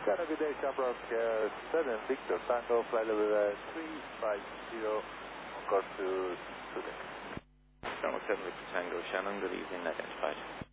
Shannon, good day, Shamrock 7 Victor Tango, flight level 350, on course to Sudan. Shamrock 7 Victor Tango, Shannon, good evening, identified.